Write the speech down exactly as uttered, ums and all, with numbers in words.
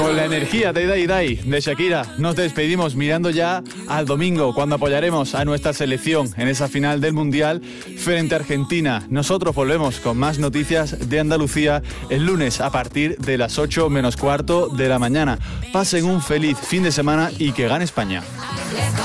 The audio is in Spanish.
Con la energía de Dai Dai de Shakira nos despedimos mirando ya al domingo, cuando apoyaremos a nuestra selección en esa final del Mundial frente a Argentina. Nosotros volvemos con más noticias de Andalucía el lunes a partir de las ocho menos cuarto de la mañana. Pasen un feliz fin de semana y que gane España.